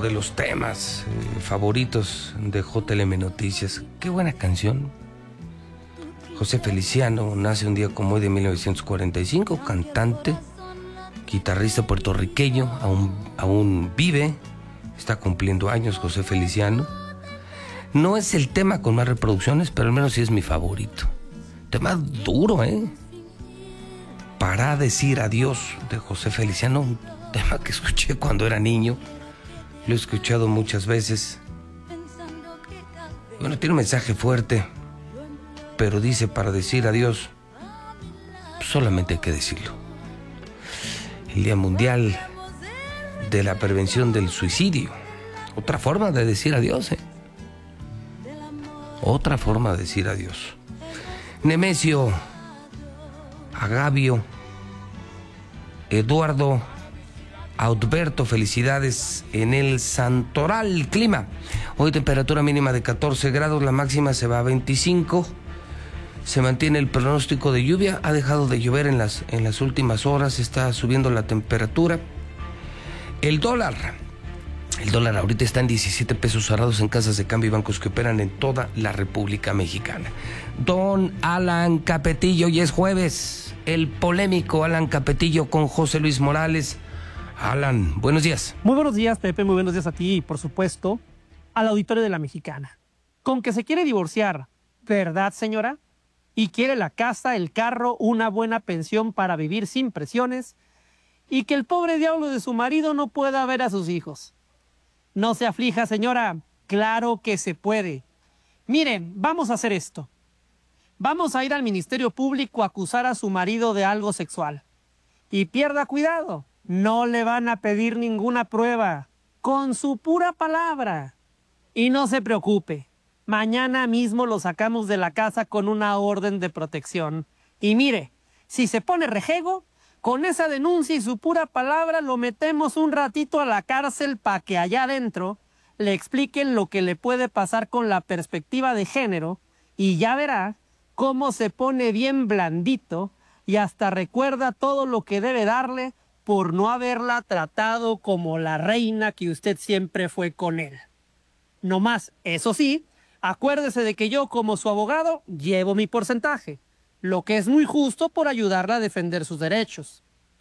de los temas favoritos de JLM Noticias. Qué buena canción. José Feliciano nace un día como hoy de 1945, cantante, guitarrista puertorriqueño, aún vive, está cumpliendo años José Feliciano. No es el tema con más reproducciones, pero al menos sí es mi favorito. Tema duro, Para decir adiós, de José Feliciano, un tema que escuché cuando era niño, lo he escuchado muchas veces. Bueno, tiene un mensaje fuerte, pero dice: para decir adiós, solamente hay que decirlo. El Día Mundial de la Prevención del Suicidio. Otra forma de decir adiós, Otra forma de decir adiós. Nemesio, Agavio, Eduardo, Alberto, felicidades en el Santoral. Clima: hoy temperatura mínima de 14 grados, la máxima se va a 25. Se mantiene el pronóstico de lluvia, ha dejado de llover en las últimas horas, está subiendo la temperatura. El dólar ahorita está en 17 pesos cerrados en casas de cambio y bancos que operan en toda la República Mexicana. Don Alan Capetillo, y es jueves, el polémico Alan Capetillo con José Luis Morales. Alan, buenos días. Muy buenos días, Pepe, muy buenos días a ti y, por supuesto, al auditorio de La Mexicana. Con que se quiere divorciar, ¿verdad, señora? Y quiere la casa, el carro, una buena pensión para vivir sin presiones, y que el pobre diablo de su marido no pueda ver a sus hijos. No se aflija, señora, claro que se puede. Miren, vamos a hacer esto. Vamos a ir al Ministerio Público a acusar a su marido de algo sexual. Y pierda cuidado, no le van a pedir ninguna prueba, con su pura palabra. Y no se preocupe, mañana mismo lo sacamos de la casa con una orden de protección. Y mire, si se pone rejego, con esa denuncia y su pura palabra lo metemos un ratito a la cárcel para que allá adentro le expliquen lo que le puede pasar con la perspectiva de género, y ya verá cómo se pone bien blandito y hasta recuerda todo lo que debe darle por no haberla tratado como la reina que usted siempre fue con él. No más, eso sí, acuérdese de que yo, como su abogado, llevo mi porcentaje, lo que es muy justo por ayudarla a defender sus derechos.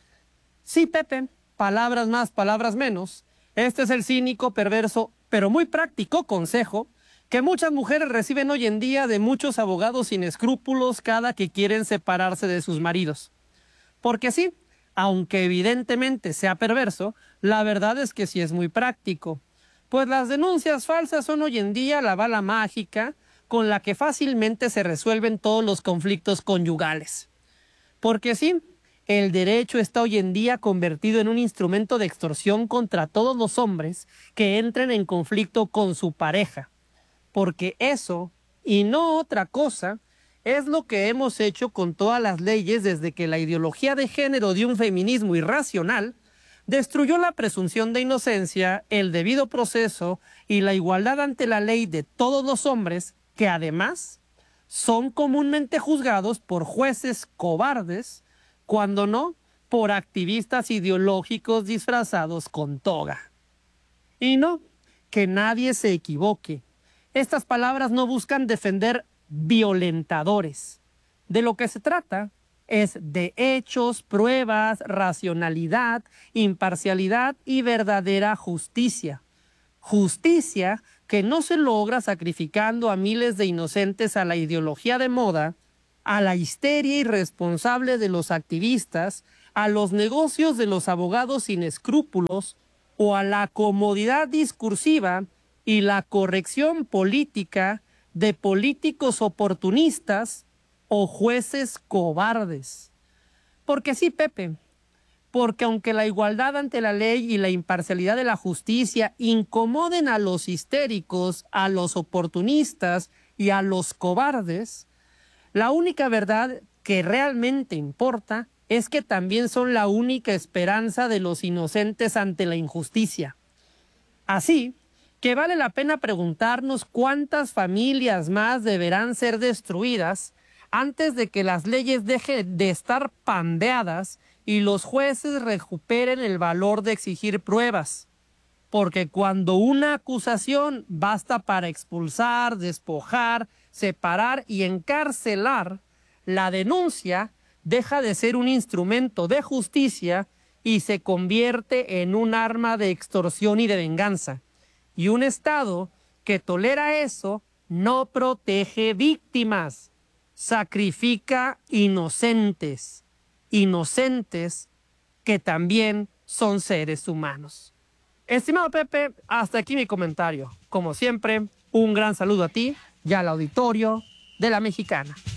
Sí, Pepe, palabras más, palabras menos. Este es el cínico, perverso, pero muy práctico consejo que muchas mujeres reciben hoy en día de muchos abogados sin escrúpulos cada que quieren separarse de sus maridos. Porque sí, aunque evidentemente sea perverso, la verdad es que sí es muy práctico. Pues las denuncias falsas son hoy en día la bala mágica con la que fácilmente se resuelven todos los conflictos conyugales. Porque sí, el derecho está hoy en día convertido en un instrumento de extorsión contra todos los hombres que entren en conflicto con su pareja. Porque eso, y no otra cosa, es lo que hemos hecho con todas las leyes desde que la ideología de género de un feminismo irracional destruyó la presunción de inocencia, el debido proceso y la igualdad ante la ley de todos los hombres, que además son comúnmente juzgados por jueces cobardes, cuando no por activistas ideológicos disfrazados con toga. Y no, que nadie se equivoque. Estas palabras no buscan defender violentadores. De lo que se trata es de hechos, pruebas, racionalidad, imparcialidad y verdadera justicia. Justicia que no se logra sacrificando a miles de inocentes a la ideología de moda, a la histeria irresponsable de los activistas, a los negocios de los abogados sin escrúpulos o a la comodidad discursiva y la corrección política de políticos oportunistas o jueces cobardes. Porque sí, Pepe, porque aunque la igualdad ante la ley y la imparcialidad de la justicia incomoden a los histéricos, a los oportunistas y a los cobardes, la única verdad que realmente importa es que también son la única esperanza de los inocentes ante la injusticia. Así que vale la pena preguntarnos cuántas familias más deberán ser destruidas antes de que las leyes dejen de estar pandeadas y los jueces recuperen el valor de exigir pruebas. porque cuando una acusación basta para expulsar, despojar, separar y encarcelar, la denuncia deja de ser un instrumento de justicia y se convierte en un arma de extorsión y de venganza. Y un Estado que tolera eso no protege víctimas, sacrifica inocentes, inocentes que también son seres humanos. Estimado Pepe, hasta aquí mi comentario. Como siempre, un gran saludo a ti y al auditorio de La Mexicana.